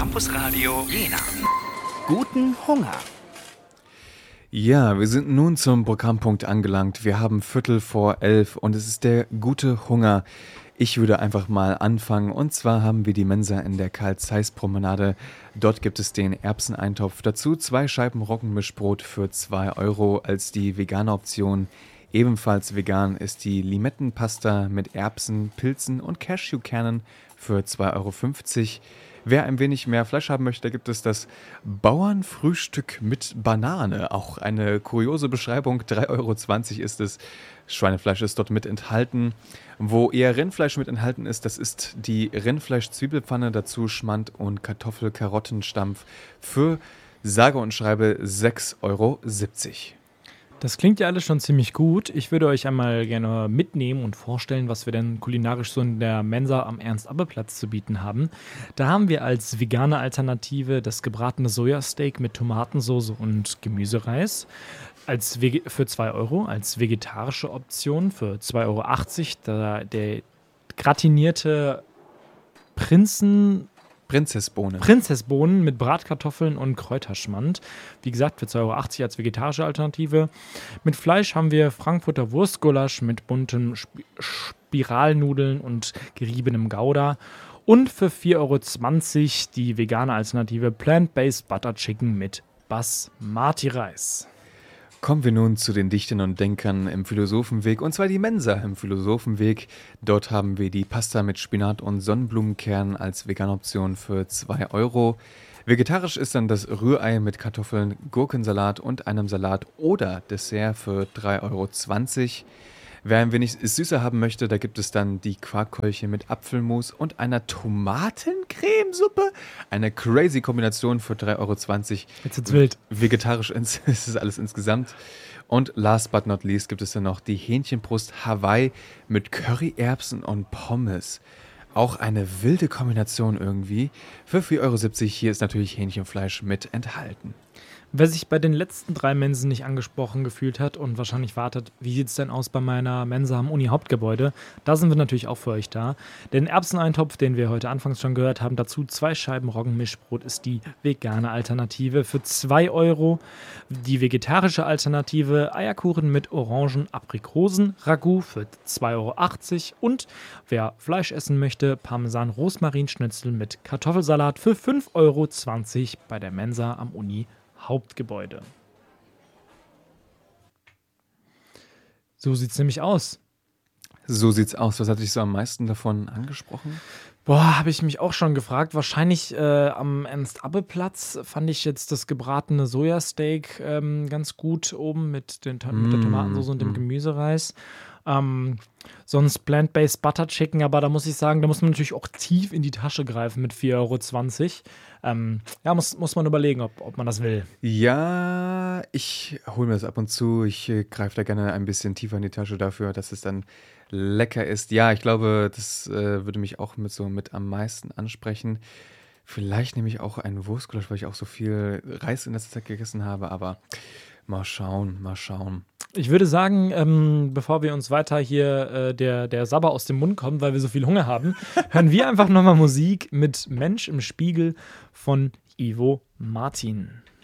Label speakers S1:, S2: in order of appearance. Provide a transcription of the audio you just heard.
S1: Campus Radio Jena.
S2: Guten Hunger.
S3: Ja, wir sind nun zum Programmpunkt angelangt. Wir haben 11:15 und es ist der gute Hunger. Ich würde einfach mal anfangen und zwar haben wir die Mensa in der Karl-Zeiss-Promenade. Dort gibt es den Erbseneintopf, dazu 2 Scheiben Roggenmischbrot für 2 Euro als die vegane Option. Ebenfalls vegan ist die Limettenpasta mit Erbsen, Pilzen und Cashewkernen für 2,50 Euro. Wer ein wenig mehr Fleisch haben möchte, da gibt es das Bauernfrühstück mit Banane. Auch eine kuriose Beschreibung, 3,20 Euro ist es. Schweinefleisch ist dort mit enthalten. Wo eher Rindfleisch mit enthalten ist, das ist die Rindfleisch-Zwiebelpfanne, dazu Schmand und Kartoffel-Karottenstampf für sage und schreibe 6,70 Euro.
S4: Das klingt ja alles schon ziemlich gut. Ich würde euch einmal gerne mitnehmen und vorstellen, was wir denn kulinarisch so in der Mensa am Ernst-Abbe-Platz zu bieten haben. Da haben wir als vegane Alternative das gebratene Sojasteak mit Tomatensauce und Gemüsereis für 2 Euro. Als vegetarische Option für 2,80 Euro der gratinierte Prinzessbohnen mit Bratkartoffeln und Kräuterschmand. Wie gesagt, für 2,80 Euro als vegetarische Alternative. Mit Fleisch haben wir Frankfurter Wurstgulasch mit bunten Spiralnudeln und geriebenem Gouda. Und für 4,20 Euro die vegane Alternative Plant-Based Butter Chicken mit Basmati-Reis.
S3: Kommen wir nun zu den Dichtern und Denkern im Philosophenweg, und zwar die Mensa im Philosophenweg. Dort haben wir die Pasta mit Spinat und Sonnenblumenkern als vegane Option für 2 Euro. Vegetarisch ist dann das Rührei mit Kartoffeln, Gurkensalat und einem Salat oder Dessert für 3,20 Euro. Wer ein wenig süßer haben möchte, da gibt es dann die Quarkkeulchen mit Apfelmus und einer Tomatencremesuppe. Eine crazy Kombination für 3,20 Euro.
S4: Jetzt wird's wild.
S3: Vegetarisch ist es alles insgesamt. Und last but not least gibt es dann noch die Hähnchenbrust Hawaii mit Curryerbsen und Pommes. Auch eine wilde Kombination irgendwie. Für 4,70 Euro hier ist natürlich Hähnchenfleisch mit enthalten.
S4: Wer sich bei den letzten 3 Mensen nicht angesprochen gefühlt hat und wahrscheinlich wartet, wie sieht es denn aus bei meiner Mensa am Uni-Hauptgebäude, da sind wir natürlich auch für euch da. Den Erbseneintopf, den wir heute anfangs schon gehört haben, dazu 2 Scheiben Roggenmischbrot ist die vegane Alternative für 2 Euro. Die vegetarische Alternative Eierkuchen mit Orangen-Aprikosen-Ragout für 2,80 Euro. Und wer Fleisch essen möchte, Parmesan-Rosmarinschnitzel mit Kartoffelsalat für 5,20 Euro bei der Mensa am Uni-Hauptgebäude. So sieht es nämlich aus.
S3: So sieht's aus. Was hat dich so am meisten davon angesprochen?
S4: Habe ich mich auch schon gefragt. Wahrscheinlich am Ernst-Abbe-Platz fand ich jetzt das gebratene Sojasteak ganz gut oben mit der Tomatensauce und dem Gemüsereis. Sonst Plant-Based Butter Chicken, aber da muss ich sagen, da muss man natürlich auch tief in die Tasche greifen mit 4,20 Euro. Ja, muss man überlegen, ob man das will.
S3: Ja, ich hole mir das ab und zu. Ich greife da gerne ein bisschen tiefer in die Tasche dafür, dass es dann lecker ist. Ja, ich glaube, das würde mich auch mit am meisten ansprechen. Vielleicht nehme ich auch einen Wurstgulasch, weil ich auch so viel Reis in letzter Zeit gegessen habe, aber mal schauen.
S4: Ich würde sagen, bevor wir uns weiter hier der Sabber aus dem Mund kommt, weil wir so viel Hunger haben, hören wir einfach nochmal Musik mit Mensch im Spiegel von Ivo Martin.